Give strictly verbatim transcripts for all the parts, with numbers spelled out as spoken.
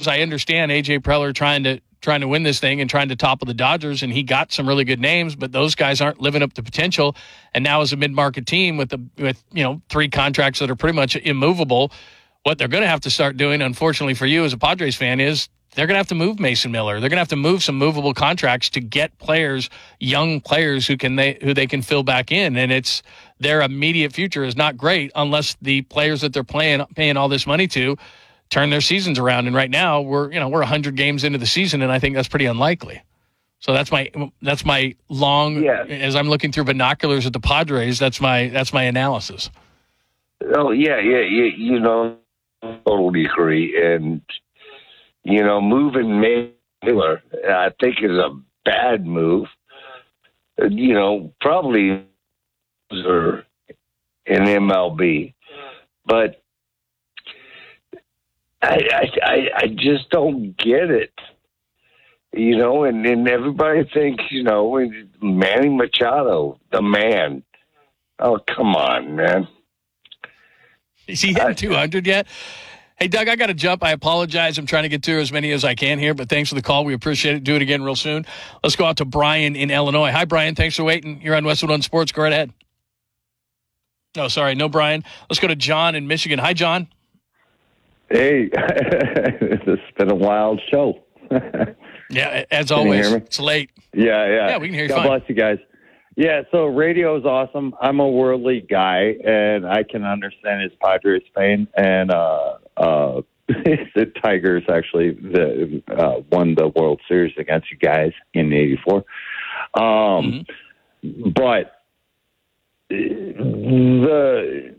I understand A J Preller trying to trying to win this thing and trying to topple the Dodgers, and he got some really good names, but those guys aren't living up to potential. And now as a mid-market team with the with you know three contracts that are pretty much immovable, what they're going to have to start doing, unfortunately for you as a Padres fan, is they're going to have to move Mason Miller. They're going to have to move some movable contracts to get players, young players who can they who they can fill back in. And it's their immediate future is not great unless the players that they're playing paying all this money to turn their seasons around. And right now we're you know we're one hundred games into the season, and I think that's pretty unlikely. So that's my that's my long yes. as I'm looking through binoculars at the Padres. That's my that's my analysis. Oh yeah, yeah, yeah. You know, totally agree. And you know, moving Miller, I think is a bad move. You know, probably or in M L B, but I, I I just don't get it. You know, and, and everybody thinks, you know, Manny Machado, the man. Oh, come on, man. Is he hitting two hundred yet? Hey, Doug, I got to jump. I apologize. I'm trying to get through as many as I can here, but thanks for the call. We appreciate it. Do it again real soon. Let's go out to Brian in Illinois. Hi, Brian. Thanks for waiting. You're on Westwood One Sports. Go right ahead. Oh, sorry. No, Brian. Let's go to John in Michigan. Hi, John. Hey. It's been a wild show. Yeah, as Can always. you hear me? It's late. Yeah, yeah. Yeah, we can hear you God fine. bless you guys. Yeah, so radio is awesome. I'm a worldly guy, and I can understand his Padres pain. And uh, uh, the Tigers actually the, uh, won the World Series against you guys in eighty-four. Um, mm-hmm. But the,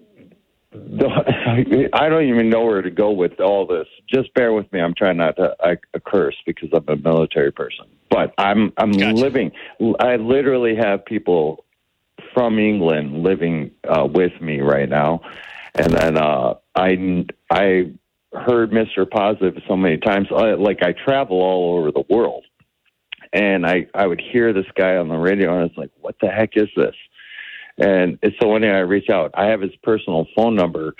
the I don't even know where to go with all this. Just bear with me. I'm trying not to I, I curse because I'm a military person. But I'm I'm Gotcha. living. I literally have people from England living uh, with me right now, and then uh, I I heard Mister Positive so many times. Uh, like I travel all over the world, and I I would hear this guy on the radio, and I was like, "What the heck is this?" And so one day I reach out. I have his personal phone number.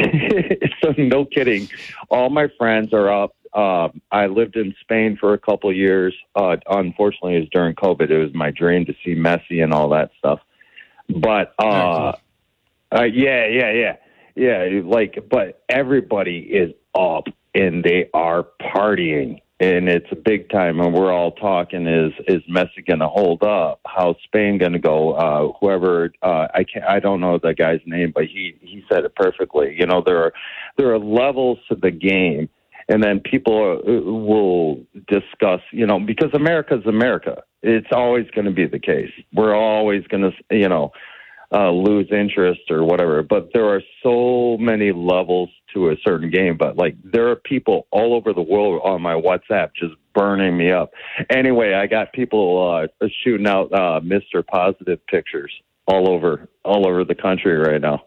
So no kidding. All my friends are up. Uh, I lived in Spain for a couple of years. Uh, unfortunately, it was during COVID. It was my dream to see Messi and all that stuff. But uh, uh, yeah, yeah, yeah, yeah. Like, but everybody is up and they are partying, and it's a big time. And we're all talking: is is Messi going to hold up? How's Spain going to go? Uh, whoever uh, I can't, I don't know the guy's name, but he he said it perfectly. You know, there are there are levels to the game. And then people are, will discuss, you know, because America's America. It's always going to be the case. We're always going to, you know, uh, lose interest or whatever. But there are so many levels to a certain game. But, like, there are people all over the world on my WhatsApp just burning me up. Anyway, I got people uh, shooting out uh, Mister Positive pictures all over all over the country right now,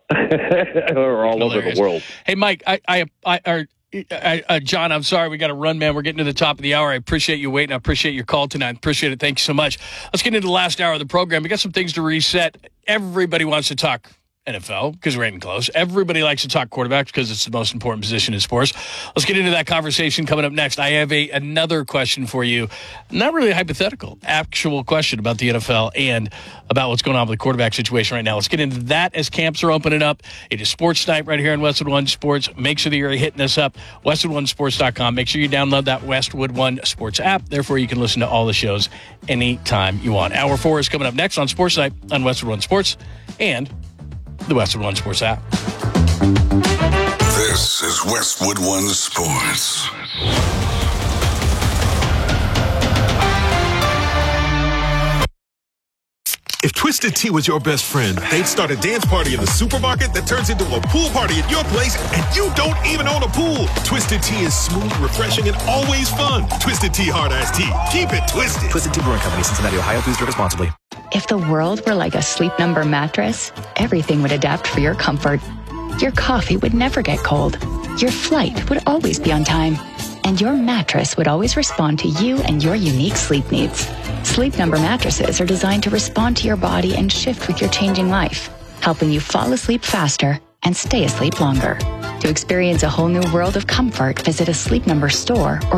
or all Hilarious. over the world. Hey, Mike, I, I, I, I I, uh, John, I'm sorry. We got to run, man. We're getting to the top of the hour. I appreciate you waiting. I appreciate your call tonight. Appreciate it. Thank you so much. Let's get into the last hour of the program. We got some things to reset. Everybody wants to talk N F L because we're getting close. Everybody likes to talk quarterbacks because it's the most important position in sports. Let's get into that conversation coming up next. I have a another question for you. Not really a hypothetical, actual question about the N F L and about what's going on with the quarterback situation right now. Let's get into that as camps are opening up. It is Sports Night right here on Westwood One Sports. Make sure that you're hitting us up, westwood one sports dot com. Make sure you download that Westwood One Sports app. Therefore, you can listen to all the shows anytime you want. Hour four is coming up next on Sports Night on Westwood One Sports and the Westwood One Sports app. This is Westwood One Sports. If Twisted Tea was your best friend, they'd start a dance party in the supermarket that turns into a pool party at your place, and you don't even own a pool. Twisted Tea is smooth, refreshing, and always fun. Twisted Tea Hard Iced Tea. Keep it twisted. Twisted Tea Brewing Company, Cincinnati, Ohio. Please drink responsibly. If the world were like a Sleep Number mattress, everything would adapt for your comfort. Your coffee would never get cold. Your flight would always be on time. And your mattress would always respond to you and your unique sleep needs. Sleep Number mattresses are designed to respond to your body and shift with your changing life, helping you fall asleep faster and stay asleep longer. To experience a whole new world of comfort, visit a Sleep Number store or